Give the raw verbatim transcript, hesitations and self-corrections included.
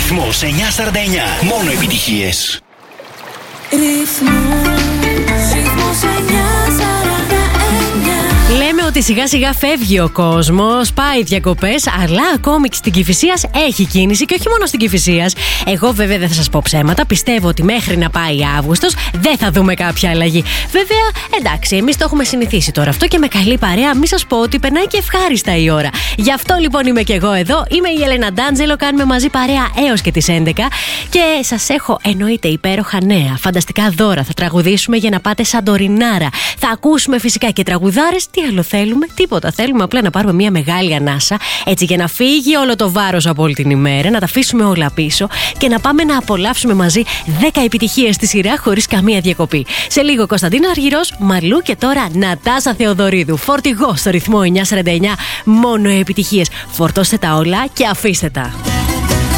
Ρυθμός εννιακόσια σαράντα εννιά. Μόνο επιτυχίες. Ρυθμός, ρυθμός εννιακόσια σαράντα εννιά. Λέμε ότι σιγά σιγά φεύγει ο κόσμος, πάει διακοπές, αλλά ακόμη και στην Κηφισίας έχει κίνηση και όχι μόνο στην Κηφισίας. Εγώ βέβαια δεν θα σας πω ψέματα, πιστεύω ότι μέχρι να πάει Αύγουστος δεν θα δούμε κάποια αλλαγή. Βέβαια, εντάξει, εμείς το έχουμε συνηθίσει τώρα αυτό και με καλή παρέα, μη σας πω ότι περνάει και ευχάριστα η ώρα. Γι' αυτό λοιπόν είμαι και εγώ εδώ, είμαι η Έλενα Ντάντζελο, κάνουμε μαζί παρέα έως και τις έντεκα και σας έχω εννοείται υπέροχα νέα, φανταστικά δώρα, θα τραγουδήσουμε για να πάτε Σαντορινάρα. Θα ακούσουμε φυσικά και τραγουδάρες. Τι άλλο θέλουμε, τίποτα. Θέλουμε απλά να πάρουμε μια μεγάλη ανάσα, έτσι για να φύγει όλο το βάρος από όλη την ημέρα, να τα αφήσουμε όλα πίσω και να πάμε να απολαύσουμε μαζί δέκα επιτυχίες στη σειρά χωρίς καμία διακοπή. Σε λίγο Κωνσταντίνος Αργυρός, Μαλού και τώρα Νατάσα Θεοδωρίδου. Φορτηγό στο ρυθμό εννιακόσια σαράντα εννιά, μόνο επιτυχίες. Φορτώστε τα όλα και αφήστε τα.